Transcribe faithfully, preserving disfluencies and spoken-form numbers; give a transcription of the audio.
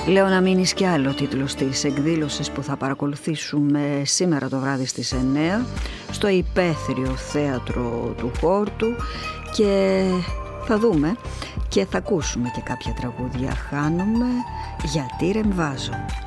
Λέω να μείνεις κι άλλο τίτλος της εκδήλωσης που θα παρακολουθήσουμε σήμερα το βράδυ στις εννέα στο Υπαίθριο Θέατρο του Χόρτου, και θα δούμε και θα ακούσουμε και κάποια τραγούδια. Χάνομαι γιατί ρεμβάζω.